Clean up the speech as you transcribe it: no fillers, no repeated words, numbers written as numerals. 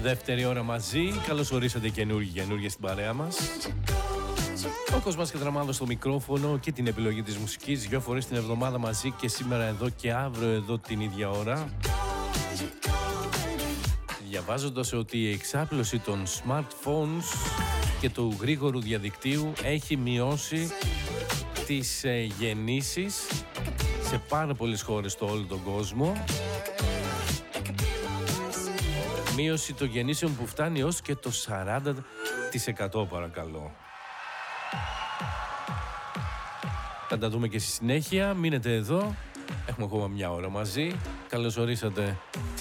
Δεύτερη ώρα μαζί. Καλώς ορίσατε καινούργια στην παρέα μας. Ο Κοσμάς Κατραμάδος στο μικρόφωνο και την επιλογή της μουσικής 2 φορές την εβδομάδα μαζί, και σήμερα εδώ και αύριο εδώ την ίδια ώρα. Διαβάζοντας ότι η εξάπλωση των smartphones και του γρήγορου διαδικτύου έχει μειώσει τις γεννήσεις σε πάρα πολλές χώρες στο όλο τον κόσμο. Μείωση των γεννήσεων που φτάνει ως και το 40%, παρακαλώ. Θα τα δούμε και στη συνέχεια. Μείνετε εδώ. Έχουμε ακόμα μια ώρα μαζί. Καλώς ορίσατε